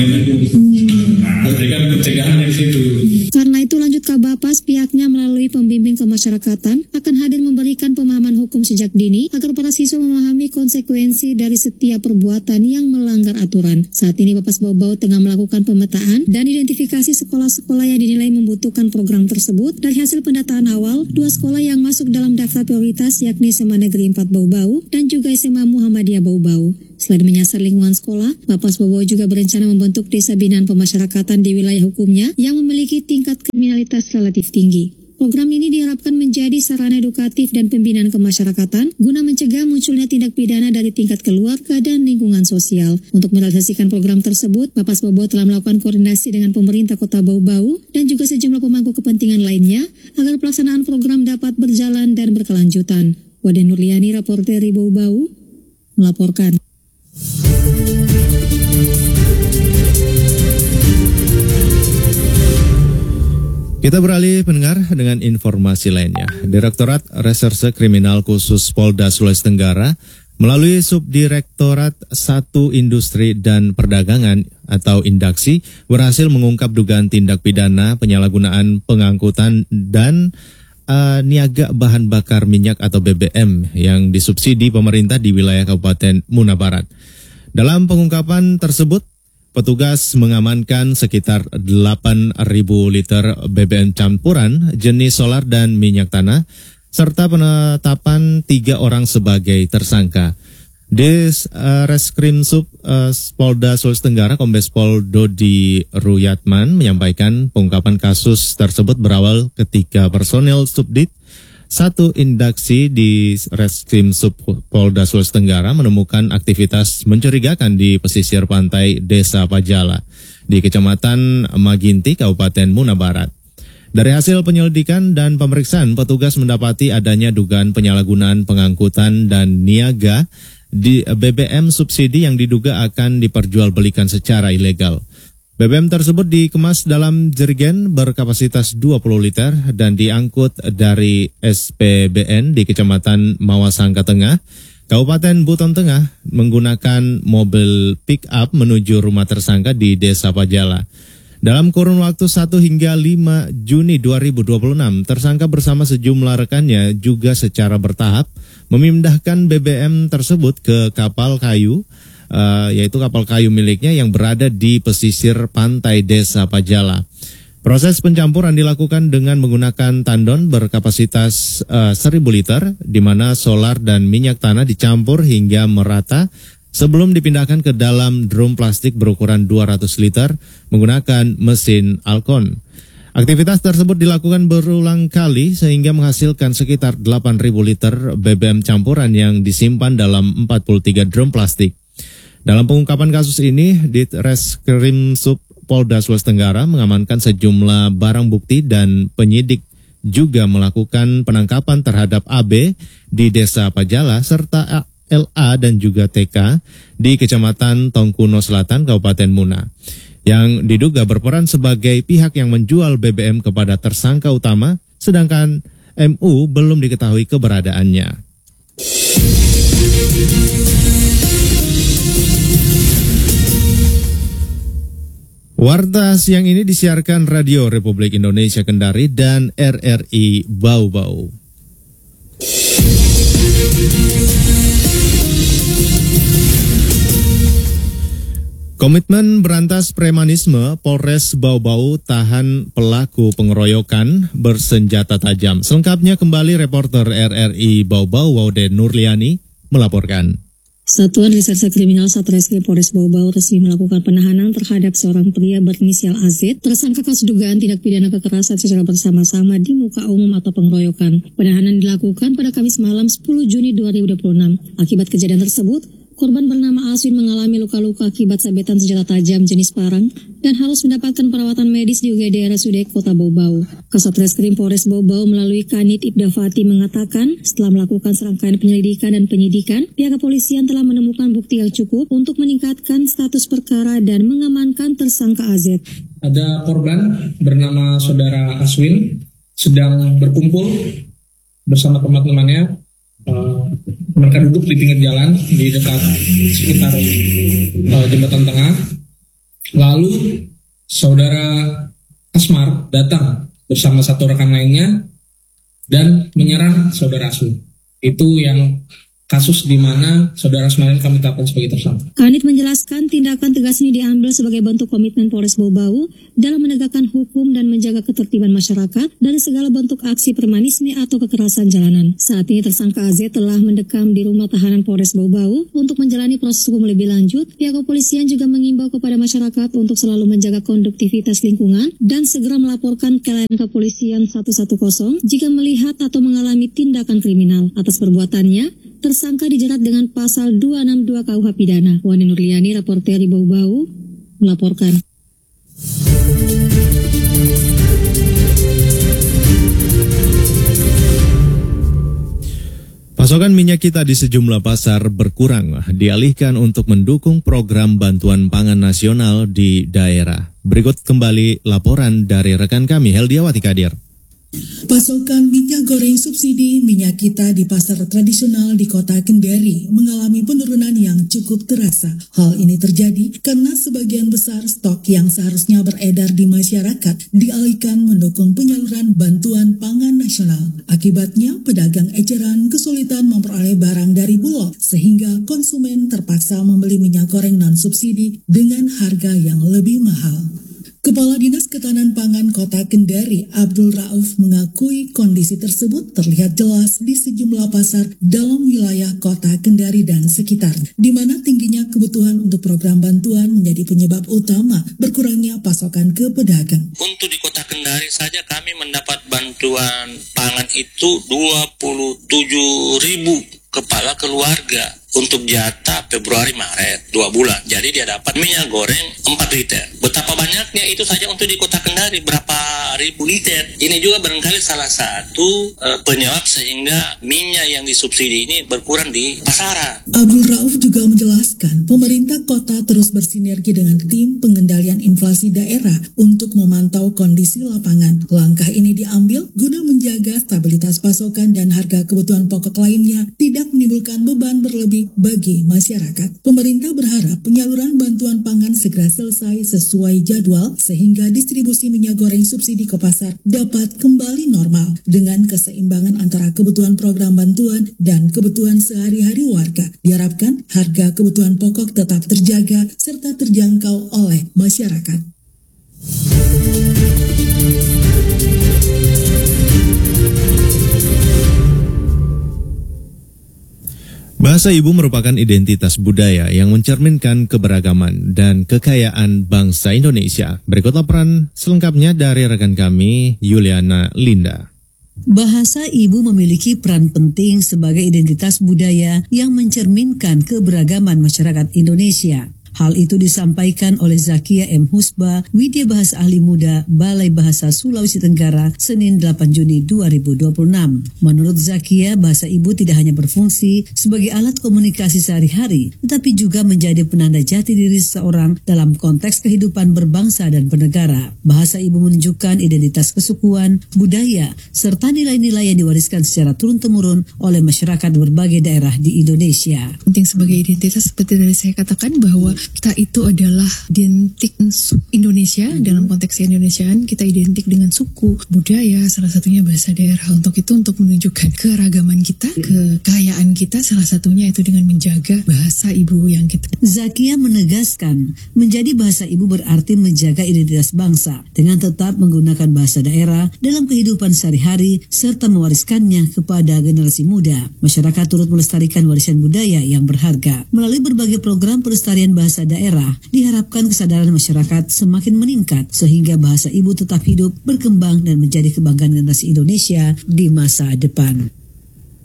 Memberikan pencegahan dari situ. Karena itu lanjut Kabapas, pihaknya melalui pembimbing kemasyarakatan akan hadir memberikan pemahaman hukum sejak dini agar para siswa memahami konsekuensi dari setiap perbuatan yang melanggar aturan. Saat ini Bapas Bau-Bau tengah melakukan pemetaan dan identifikasi sekolah-sekolah yang dinilai membutuhkan program tersebut. Dari hasil pendataan awal, 2 sekolah yang masuk dalam daftar prioritas yakni SMA Negeri 4 Bau-Bau dan juga SMA Muhammadiyah Bau-Bau. Selain menyasar lingkungan sekolah, Bapas Bau-Bau juga berencana membentuk desa binaan pemasyarakatan di wilayah hukumnya yang memiliki tingkat kriminalitas relatif tinggi. Program ini diharapkan menjadi sarana edukatif dan pembinaan kemasyarakatan guna mencegah munculnya tindak pidana dari tingkat keluarga dan lingkungan sosial. Untuk merealisasikan program tersebut, Bapas Bau-Bau telah melakukan koordinasi dengan pemerintah Kota Bau-Bau dan juga sejumlah pemangku kepentingan lainnya agar pelaksanaan program dapat berjalan dan berkelanjutan. Wade Nurliani, reporter dari Bau-Bau, melaporkan. Kita beralih pendengar dengan informasi lainnya. Direktorat Reserse Kriminal Khusus Polda Sulawesi Tenggara melalui Subdirektorat 1 Industri dan Perdagangan atau Indaksi berhasil mengungkap dugaan tindak pidana penyalahgunaan pengangkutan dan niaga bahan bakar minyak atau BBM yang disubsidi pemerintah di wilayah Kabupaten Muna Barat. Dalam pengungkapan tersebut, petugas mengamankan sekitar 8.000 liter BBM campuran jenis solar dan minyak tanah, serta penetapan 3 orang sebagai tersangka. Reskrim Sub Polda Sulawesi Tenggara Kombes Pol Dodi Ruyatman menyampaikan pengungkapan kasus tersebut berawal ketika personel Subdit 1 Indaksi di Reskrim Sub Polda Sulawesi Tenggara menemukan aktivitas mencurigakan di pesisir pantai Desa Pajala di Kecamatan Maginti, Kabupaten Muna Barat. Dari hasil penyelidikan dan pemeriksaan, petugas mendapati adanya dugaan penyalahgunaan pengangkutan dan niaga di BBM subsidi yang diduga akan diperjualbelikan secara ilegal. BBM tersebut dikemas dalam jerigen berkapasitas 20 liter dan diangkut dari SPBN di Kecamatan Mawasangka Tengah, Kabupaten Buton Tengah menggunakan mobil pick-up menuju rumah tersangka di Desa Pajala. Dalam kurun waktu 1 hingga 5 Juni 2026, tersangka bersama sejumlah rekannya juga secara bertahap memindahkan BBM tersebut ke kapal kayu, yaitu kapal kayu miliknya yang berada di pesisir pantai Desa Pajala. Proses pencampuran dilakukan dengan menggunakan tandon berkapasitas 1.000 liter, di mana solar dan minyak tanah dicampur hingga merata sebelum dipindahkan ke dalam drum plastik berukuran 200 liter menggunakan mesin Alcon. Aktivitas tersebut dilakukan berulang kali sehingga menghasilkan sekitar 8.000 liter BBM campuran yang disimpan dalam 43 drum plastik. Dalam pengungkapan kasus ini, Ditreskrim Sub Polda Sulawesi Tenggara mengamankan sejumlah barang bukti dan penyidik juga melakukan penangkapan terhadap AB di Desa Pajala serta LA dan juga TK di Kecamatan Tongkuno Selatan, Kabupaten Muna, yang diduga berperan sebagai pihak yang menjual BBM kepada tersangka utama, sedangkan MU belum diketahui keberadaannya. Warta siang ini disiarkan Radio Republik Indonesia Kendari dan RRI Bau-Bau. Komitmen berantas premanisme, Polres Bau-Bau tahan pelaku pengeroyokan bersenjata tajam. Selengkapnya kembali reporter RRI Bau-Bau Wade Nurliani melaporkan. Satuan Reserse Kriminal Satreskrim Polres Bau-Bau resmi melakukan penahanan terhadap seorang pria berinisial AZ, tersangka kasus dugaan tindak pidana kekerasan secara bersama-sama di muka umum atau pengeroyokan. Penahanan dilakukan pada Kamis malam 10 Juni 2026. Akibat kejadian tersebut, korban bernama Aswin mengalami luka-luka akibat sabetan senjata tajam jenis parang dan harus mendapatkan perawatan medis di UGD RSUD Kota Bau-Bau. Kasat Reskrim Polres Bau-Bau melalui Kanit Ibda Fati mengatakan setelah melakukan serangkaian penyelidikan dan penyidikan, pihak kepolisian telah menemukan bukti yang cukup untuk meningkatkan status perkara dan mengamankan tersangka AZ. Ada korban bernama Saudara Aswin sedang berkumpul bersama teman-temannya. Mereka duduk di pinggir jalan di dekat sekitar jembatan tengah. Lalu saudara Asmar datang bersama satu rekan lainnya dan menyerang saudara Aswin. Itu yang kasus di mana saudara Asmar kami tetapkan sebagai tersangka. Kanit menjelaskan tindakan tegas ini diambil sebagai bentuk komitmen Polres Bau-Bau dalam menegakkan hukum dan menjaga ketertiban masyarakat dari segala bentuk aksi premanisme atau kekerasan jalanan. Saat ini tersangka AZ telah mendekam di rumah tahanan Polres Bau-Bau untuk menjalani proses hukum lebih lanjut. Pihak kepolisian juga mengimbau kepada masyarakat untuk selalu menjaga konduktivitas lingkungan dan segera melaporkan ke layanan kepolisian 110 jika melihat atau mengalami tindakan kriminal. Atas perbuatannya, tersangka dijerat dengan pasal 262 KUH Pidana. Wani Nurliani, reporter di Bau-Bau, melaporkan. Pasokan minyak kita di sejumlah pasar berkurang, dialihkan untuk mendukung program bantuan pangan nasional di daerah. Berikut kembali laporan dari rekan kami, Heldiawati Kadir. Pasokan minyak goreng subsidi minyak kita di pasar tradisional di kota Kendari mengalami penurunan yang cukup terasa. Hal ini terjadi karena sebagian besar stok yang seharusnya beredar di masyarakat dialihkan mendukung penyaluran bantuan pangan nasional. Akibatnya, pedagang eceran kesulitan memperoleh barang dari Bulog sehingga konsumen terpaksa membeli minyak goreng non-subsidi dengan harga yang lebih mahal. Kepala Dinas Ketahanan Pangan Kota Kendari, Abdul Rauf, mengakui kondisi tersebut terlihat jelas di sejumlah pasar dalam wilayah Kota Kendari dan sekitar, di mana tingginya kebutuhan untuk program bantuan menjadi penyebab utama berkurangnya pasokan ke pedagang. Untuk di Kota Kendari saja kami mendapat bantuan pangan itu 27.000 kepala keluarga untuk jatah Februari Maret 2 bulan. Jadi dia dapat minyak goreng 4 liter. Betapa banyaknya itu saja untuk di Kota Kendari, berapa ribu liter. Ini juga barangkali salah satu penyebab sehingga minyak yang disubsidi ini berkurang di pasaran. Abdul Rauf juga menjelaskan pemerintah kota terus bersinergi dengan tim pengendalian inflasi daerah untuk memantau kondisi lapangan. Langkah ini diambil guna menjaga stabilitas pasokan dan harga kebutuhan pokok lainnya tidak menimbulkan beban berlebih bagi masyarakat. Pemerintah berharap penyaluran bantuan pangan segera selesai sesuai jadwal sehingga distribusi minyak goreng subsidi ke pasar dapat kembali normal dengan keseimbangan antara kebutuhan program bantuan dan kebutuhan sehari-hari warga. Diharapkan harga kebutuhan pokok tetap terjaga serta terjangkau oleh masyarakat. Bahasa ibu merupakan identitas budaya yang mencerminkan keberagaman dan kekayaan bangsa Indonesia. Berikut laporan selengkapnya dari rekan kami, Yuliana Linda. Bahasa ibu memiliki peran penting sebagai identitas budaya yang mencerminkan keberagaman masyarakat Indonesia. Hal itu disampaikan oleh Zakia M. Husba, Widya Bahasa Ahli Muda, Balai Bahasa Sulawesi Tenggara, Senin 8 Juni 2026. Menurut Zakia, bahasa ibu tidak hanya berfungsi sebagai alat komunikasi sehari-hari, tetapi juga menjadi penanda jati diri seseorang dalam konteks kehidupan berbangsa dan bernegara. Bahasa ibu menunjukkan identitas kesukuan, budaya, serta nilai-nilai yang diwariskan secara turun-temurun oleh masyarakat berbagai daerah di Indonesia. Penting sebagai identitas, seperti tadi saya katakan bahwa kita itu adalah identik Indonesia. Dalam konteks Indonesiaan kita identik dengan suku, budaya, salah satunya bahasa daerah. Untuk itu, untuk menunjukkan keragaman kita, kekayaan kita, salah satunya itu dengan menjaga bahasa ibu yang kita. Zakia menegaskan, menjadi bahasa ibu berarti menjaga identitas bangsa dengan tetap menggunakan bahasa daerah dalam kehidupan sehari-hari serta mewariskannya kepada generasi muda. Masyarakat turut melestarikan warisan budaya yang berharga. Melalui berbagai program pelestarian bahasa daerah, diharapkan kesadaran masyarakat semakin meningkat sehingga bahasa ibu tetap hidup, berkembang dan menjadi kebanggaan generasi Indonesia di masa depan.